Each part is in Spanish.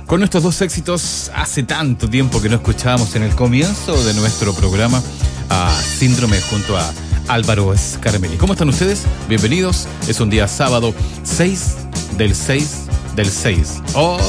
Con estos dos éxitos, hace tanto tiempo que no escuchábamos en el comienzo de nuestro programa a Síndrome junto a Álvaro Scarmelli. ¿Cómo están ustedes? Bienvenidos. Es un día sábado 6 del 6 del 6. Oh,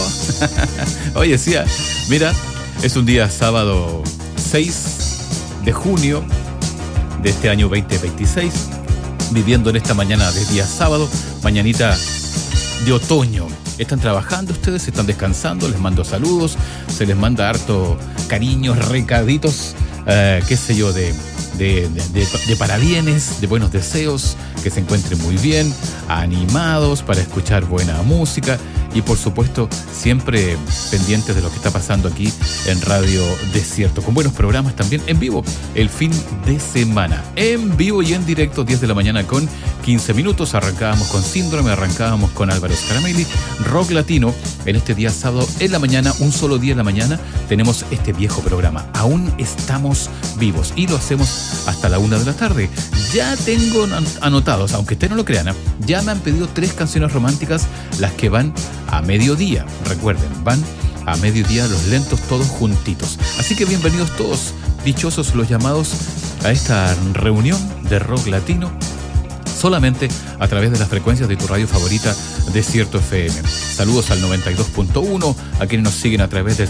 oye, decía, mira, es un día sábado 6 de junio de este año 2026, viviendo en esta mañana de día sábado, mañanita de otoño. ¿Están trabajando ustedes? ¿Están descansando? Les mando saludos, se les manda harto cariños, recaditos, qué sé yo, de parabienes, de buenos deseos, que se encuentren muy bien, animados para escuchar buena música y por supuesto siempre pendientes de lo que está pasando aquí en Radio Desierto, con buenos programas también en vivo, el fin de semana, en vivo y en directo, 10 de la mañana con 15 minutos, arrancábamos con Síndrome, arrancábamos con Álvaro Scarmelli, rock latino, en este día sábado en la mañana, un solo día en la mañana, tenemos este viejo programa, aún estamos vivos y lo hacemos hasta la 1 de la tarde. Ya tengo anotados, aunque ustedes no lo crean, ya me han pedido 3 canciones románticas, las que van a mediodía. Recuerden, van a mediodía los lentos todos juntitos. Así que bienvenidos todos, dichosos los llamados a esta reunión de rock latino, solamente a través de las frecuencias de tu radio favorita, Desierto FM. Saludos al 92.1, a quienes nos siguen a través del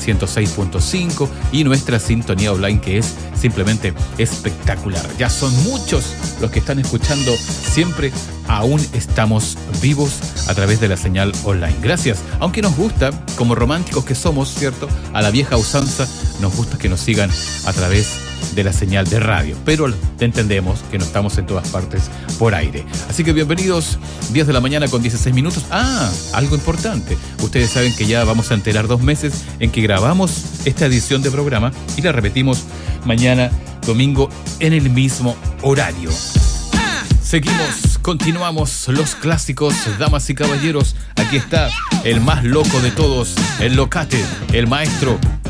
106.5 y nuestra sintonía online, que es simplemente espectacular. Ya son muchos los que están escuchando siempre, aún estamos vivos a través de la señal online. Gracias, aunque nos gusta, como románticos que somos, ¿cierto? A la vieja usanza, nos gusta que nos sigan a través de la señal de radio, pero entendemos que no estamos en todas partes por aire. Así que bienvenidos, 10 de la mañana con 16 minutos. Algo importante, ustedes saben que ya vamos a enterar 2 meses en que grabamos esta edición de programa y la repetimos mañana domingo en el mismo horario. Seguimos, continuamos los clásicos, damas y caballeros. Aquí está el más loco de todos, el locate, el maestro